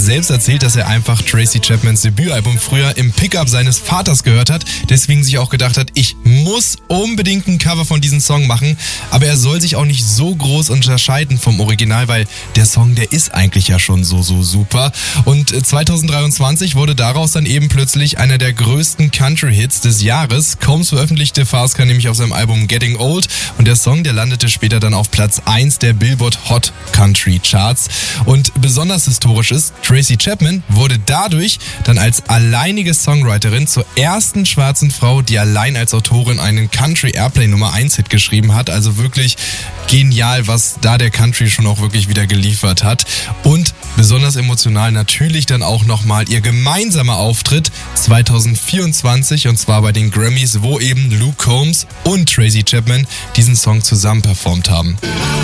selbst erzählt, dass er einfach Tracy Chapmans Debütalbum früher im Pickup seines Vaters gehört hat, deswegen sich auch gedacht hat, ich muss unbedingt ein Cover von diesem Song machen, aber er soll sich auch nicht so groß unterscheiden vom Original, weil der Song, der ist eigentlich ja schon so super. Und 2023 wurde daraus dann eben plötzlich einer der größten Country-Hits des Jahres. Combs veröffentlichte Fast Car nämlich auf seinem Album Getting Old und der Song, der landete später dann auf Platz 1 der Billboard Hot Country Charts. Und besonders historisch ist, Tracy Chapman wurde dadurch dann als alleinige Songwriterin zur ersten schwarzen Frau, die allein als Autorin einen Country Airplay Nummer 1 Hit geschrieben hat. Also wirklich genial, was da der Country schon auch wirklich wieder geliefert hat. Und besonders emotional natürlich dann auch nochmal ihr gemeinsamer Auftritt 2024 und zwar bei den Grammys, wo eben Luke Combs und Tracy Chapman diesen Song zusammen performt haben.